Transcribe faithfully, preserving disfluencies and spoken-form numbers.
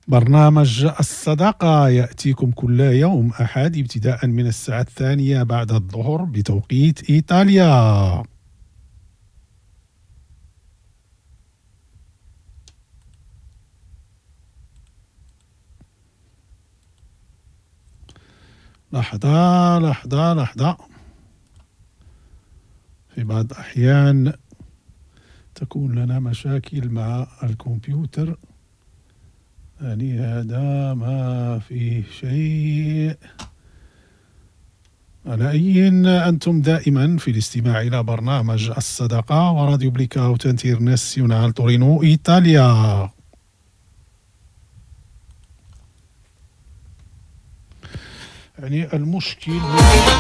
برنامج الصداقة يأتيكم كل يوم أحد ابتداء من الساعة الثانية بعد الظهر بتوقيت إيطاليا. لحظة لحظة لحظة، في بعض الأحيان تكون لنا مشاكل مع الكمبيوتر، يعني هذا ما فيه شيء. على أي أنتم دائما في الاستماع إلى برنامج الصداقة وراديو بليكاوت انترناسيونال تورينو إيطاليا. يعني المشكل